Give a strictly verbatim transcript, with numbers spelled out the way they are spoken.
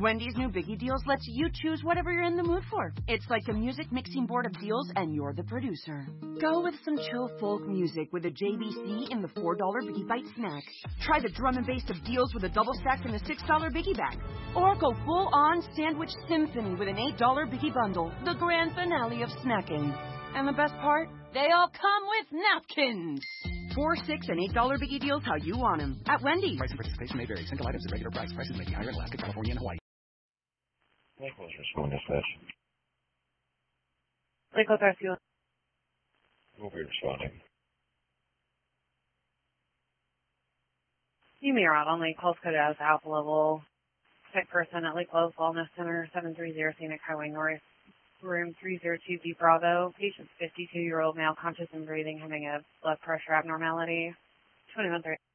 Wendy's new Biggie Deals lets you choose whatever you're in the mood for. It's like a music mixing board of deals, and you're the producer. Go with some chill folk music with a J B C in the four dollar Biggie Bite snack. Try the drum and bass of deals with a double stack in the six dollar Biggie Bag. Or go full-on sandwich symphony with an eight dollar Biggie Bundle, the grand finale of snacking. And the best part? They all come with napkins. Four, six, and eight dollar Biggie Deals how you want them. At Wendy's. Price and participation may vary. Single items at regular price. Prices may be higher in Alaska, California, and Hawaii. Lakeland's responding dispatch. Lakeland Rescue. We'll be responding. You may route on Lake Pulse code as Alpha Level. Sick person at Lake Wells Wellness Center, seven thirty Scenic Highway North, room three oh two B Bravo. Patient's fifty-two-year-old male, conscious and breathing, having a blood pressure abnormality. twenty-one thirty.